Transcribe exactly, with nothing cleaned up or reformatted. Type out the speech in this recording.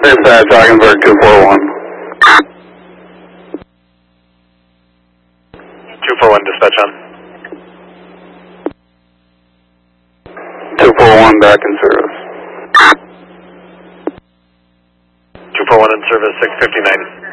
Dispatch, Ogdenburg two four one. two four one, dispatch on. two four one back in service. two four one in service, six fifty-nine.